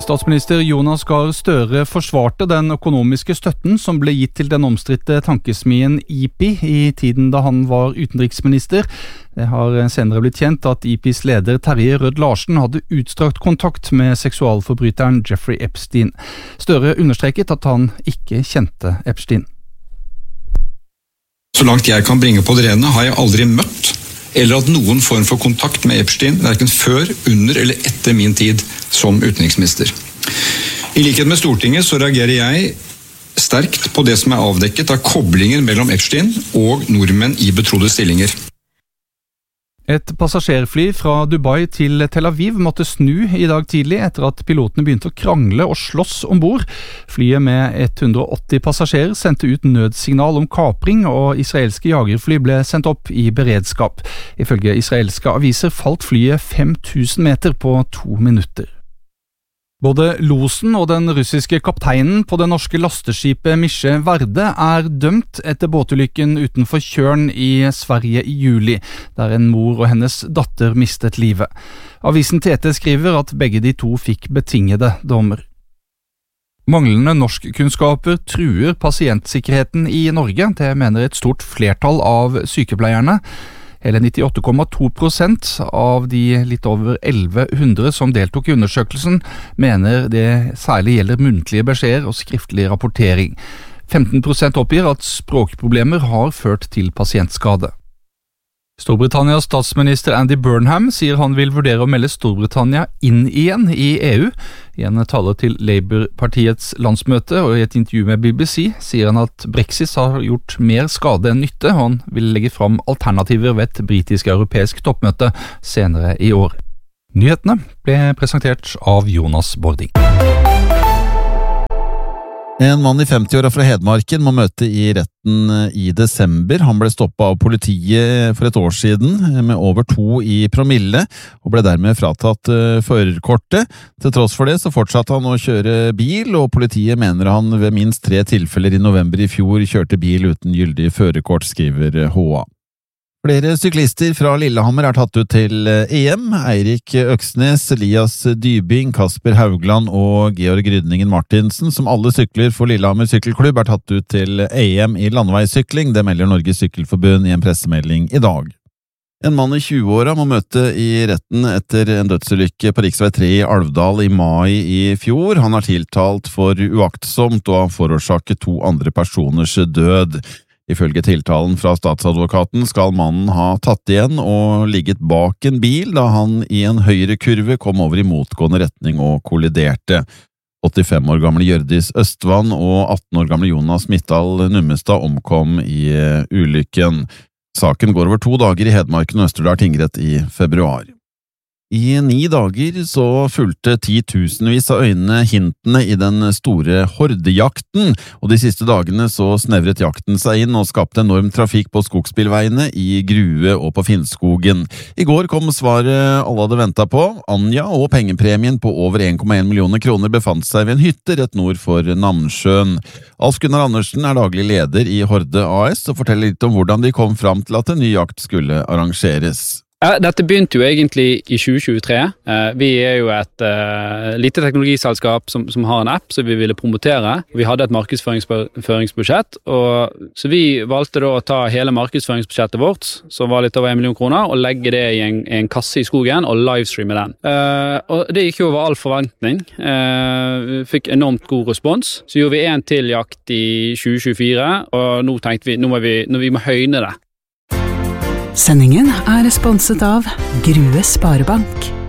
Statsminister Jonas Gahr Støre forsvarte den økonomiske støtten som ble gitt til den omstridte tankesmien IPI i tiden da han var utenriksminister. Det har senere blitt kjent at IPIs leder Terje Rød-Larsen hadde utstrakt kontakt med seksualforbryteren Jeffrey Epstein. Støre understreket at han ikke kjente Epstein. Så langt jeg kan bringe på det rene, har jeg aldri møtt eller hatt noen form for kontakt med Epstein, hverken før, under eller etter min tid som utenriksminister. I likhet med Stortinget så reagerer jeg sterkt på det som avdekket av koblinger mellom Epstein og nordmenn i betrodde stillinger. Et passasjerfly fra Dubai til Tel Aviv måtte snu i dag tidlig etter at pilotene begynte å krangle og slåss ombord. Flyet med 180 passasjerer sendte ut nødsignal om kapring, og israelske jagerfly ble sendt opp i beredskap. Ifølge israelske aviser falt flyet 5000 meter på 2 minutter. Både losen og den russiske kapteinen på det norske lasteskipet Misje Verde dømt etter båtulykken utenfor Tjørn i Sverige i juli, der en mor og hennes datter mistet livet. Avisen TT skriver at begge de to fikk betingede dommer. Manglende norskkunnskaper truer pasientsikkerheten i Norge, det mener et stort flertall av sykepleierne. Hele 98,2% av de litt over 1100 som deltok i undersøkelsen mener det særlig gjelder muntlige beskjeder og skriftlig rapportering. 15% oppgir at språkproblemer har ført til pasientskade. Storbritannias statsminister Andy Burnham sier han vil vurdere å melde Storbritannia inn igjen i EU. I en tale til Labour-partiets landsmøte og i et intervju med BBC sier han at Brexit har gjort mer skade enn nytte, og han vil legge fram alternativer ved et britisk-europeisk toppmøte senere i år. Nyhetene ble presentert av Jonas Bording. En mann i 50-åra fra Hedmarken må møte i retten i desember. Han ble stoppet av politiet for et år siden med over 2 i promille, og ble dermed fratatt førerkortet. Til tross for det så fortsatte han å kjøre bil, og politiet mener han ved minst 3 tilfeller i november i fjor kjørte bil uten gyldig førerkort, skriver HA. Flere syklister fra Lillehammer tatt ut til EM. Eirik Øksnes, Elias Dybing, Kasper Haugland og Georg Rydningen Martinsen, som alle sykler for Lillehammer sykkelklubb, tatt ut til EM i landeveissykling. Det melder Norges Sykkelforbund i en pressemelding i dag. En mann i 20-åra må møte i retten etter en dødsulykke på Riksvei 3 i Alvdal i mai i fjor. Han tiltalt for uaktsomt og har forårsaket 2 andre personers død. Ifølge tiltalen fra statsadvokaten skal mannen ha tatt igjen og ligget bak en bil da han i en høyrekurve kom over i motgående retning og kolliderte. 85 år gamle Hjørdis Østvann og 18 år gamle Jonas Mittal Nummestad omkom i ulykken. Saken går over 2 dager i Hedmarken og Østerdal tingrett i februar. I 9 dager så fulgte 10.000vis av øynene hintene i den store hordejakten, og de siste dagene så snevret jakten seg inn og skapte enorm trafikk på skogsbilveiene i Grue og på Finnskogen. I går kom svaret alle hadde ventet på. Anja og pengepremien på over 1,1 millioner kroner befant seg ved en hytte rett nord for Namsjøen. Alf Gunnar Andersen daglig leder i Horde AS og forteller litt om hvordan de kom fram til at en ny jakt skulle arrangeres. Dette begynte jo egentlig i 2023. Vi jo et lite teknologiselskap som har en app som vi ville promotere. Vi hadde et markedsføringsbudsjett, så vi valgte da å ta hele markedsføringsbudsjettet vårt, som var litt over 1 million kroner, og legge det i en kasse i skogen og livestreame den. Og det gikk jo over all forventning. Vi fikk enormt god respons. Så gjorde vi en til jakt i 2024, og nå tenkte vi, nå må høyne det. Sendingen sponset av Grue Sparebank.